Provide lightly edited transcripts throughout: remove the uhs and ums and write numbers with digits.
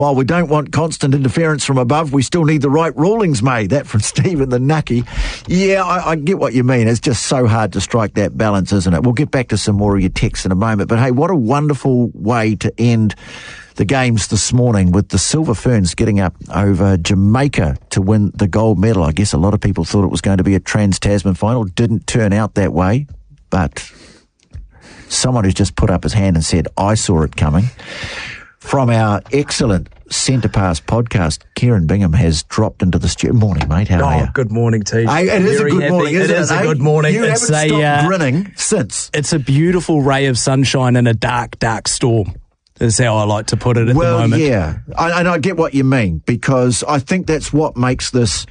While we don't want constant interference from above, we still need the right rulings made. That from Stephen the Nucky. Yeah, I get what you mean. It's just so hard to strike that balance, isn't it? We'll get back to some more of your texts in a moment. But hey, what a wonderful way to end the games this morning with the Silver Ferns getting up over Jamaica to win the gold medal. I guess a lot of people thought it was going to be a Trans-Tasman final. Didn't turn out that way, but someone who's just put up his hand and said, I saw it coming. From our excellent Centre Pass podcast, Kieran Bingham has dropped into the studio. Morning, mate. How are you? Good morning, T. Hey, it is a good morning, isn't it? It is a good morning. You haven't stopped grinning since. It's a beautiful ray of sunshine in a dark, dark storm, is how I like to put it at the moment. Well, yeah. And I get what you mean, because I think that's what makes this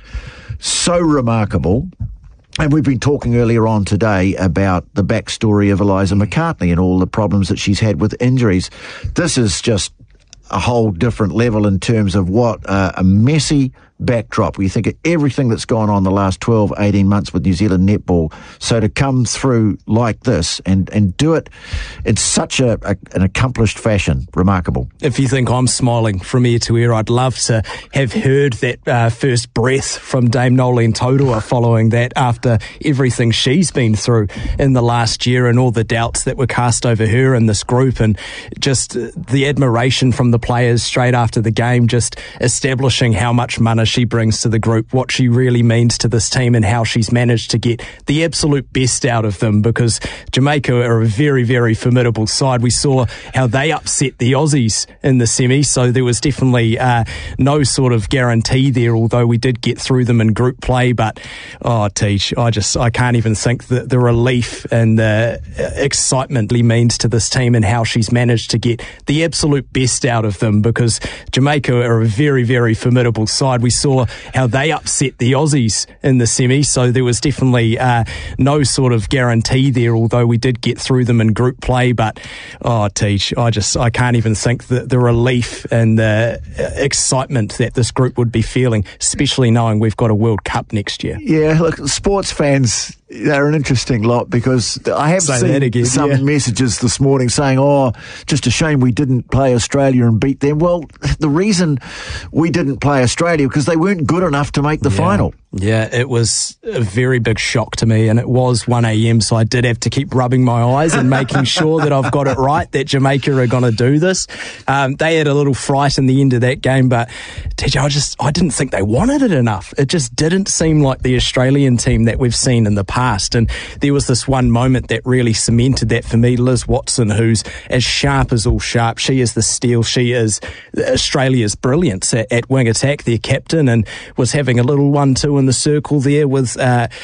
so remarkable. And we've been talking earlier on today about the backstory of Eliza McCartney and all the problems that she's had with injuries. This is just a whole different level in terms of what a messy backdrop. We think of everything that's gone on the last 12, 18 months with New Zealand netball. So to come through like this and do it in such an accomplished fashion, remarkable. If you think I'm smiling from ear to ear, I'd love to have heard that first breath from Dame Nolene Taurua following that, after everything she's been through in the last year and all the doubts that were cast over her and this group, and just the admiration from the players straight after the game, just establishing how much money she brings to the group, what she really means to this team, and how she's managed to get the absolute best out of them, because Jamaica are a very, very formidable side. We saw how they upset the Aussies in the semi, so there was definitely no sort of guarantee there, although we did get through them in group play. But, Teach, I can't even think the relief and the excitement he means to this team and how she's managed to get the absolute best out of them, because Jamaica are a very, very formidable side. We saw how they upset the Aussies in the semi, so there was definitely no sort of guarantee there, although we did get through them in group play. But, Teach, I can't even think the relief and the excitement that this group would be feeling, especially knowing we've got a World Cup next year. Yeah, look, sports fans, they're an interesting lot, because I have seen some messages this morning saying, just a shame we didn't play Australia and beat them. Well, the reason we didn't play Australia because they weren't good enough to make the final. Yeah, it was a very big shock to me, and it was 1 a.m, so I did have to keep rubbing my eyes and making sure that I've got it right, that Jamaica are going to do this. They had a little fright in the end of that game, but TJ, I didn't think they wanted it enough. It just didn't seem like the Australian team that we've seen in the past, and there was this one moment that really cemented that for me. Liz Watson, who's as sharp as all sharp, she is the steel, she is Australia's brilliance at wing attack, their captain, and was having a little 1-2 in the circle there with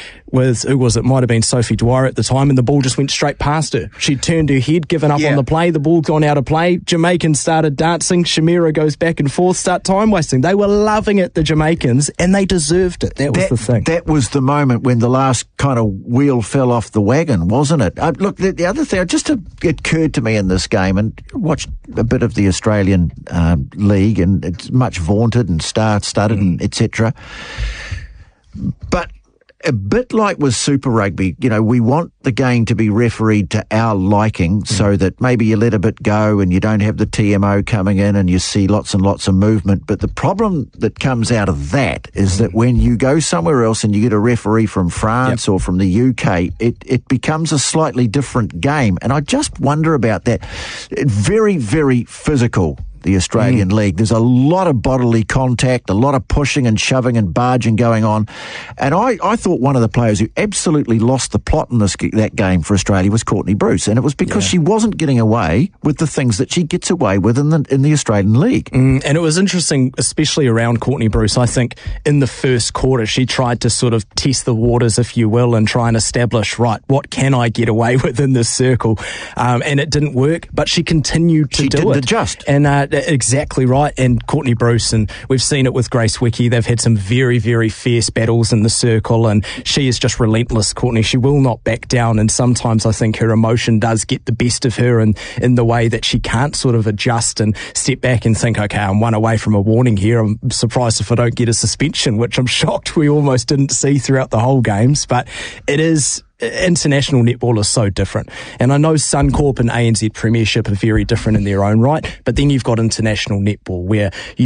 who was it? Might have been Sophie Dwyer at the time, and the ball just went straight past her. She turned her head, given up on the play, the ball gone out of play. Jamaicans started dancing, Shamira goes back and forth, start time wasting. They were loving it, the Jamaicans, and they deserved it. That was the thing. That was the moment when the last kind of wheel fell off the wagon, wasn't it? Look, the other thing, it occurred to me in this game, and watched a bit of the Australian league, and it's much vaunted and star-studded and etc. But a bit like with Super Rugby, we want the game to be refereed to our liking, so that maybe you let a bit go and you don't have the TMO coming in and you see lots and lots of movement. But the problem that comes out of that is that when you go somewhere else and you get a referee from France or from the UK, it becomes a slightly different game. And I just wonder about that. Very, very physical, the Australian League. There's a lot of bodily contact, a lot of pushing and shoving and barging going on. And I thought one of the players who absolutely lost the plot in that game for Australia was Courtney Bruce. And it was because she wasn't getting away with the things that she gets away with in the Australian League. And it was interesting, especially around Courtney Bruce. I think in the first quarter, she tried to sort of test the waters, if you will, and try and establish, right, what can I get away with in this circle? And it didn't work, but she continued to do it. She didn't adjust. And exactly right. And Courtney Bruce, and we've seen it with Grace Wickie, they've had some very, very fierce battles in the circle, and she is just relentless, Courtney. She will not back down, and sometimes I think her emotion does get the best of her in the way that she can't sort of adjust and step back and think, okay, I'm one away from a warning here. I'm surprised if I don't get a suspension, which I'm shocked we almost didn't see throughout the whole games. But it is international netball is so different. And I know Suncorp and ANZ Premiership are very different in their own right, but then you've got international netball where you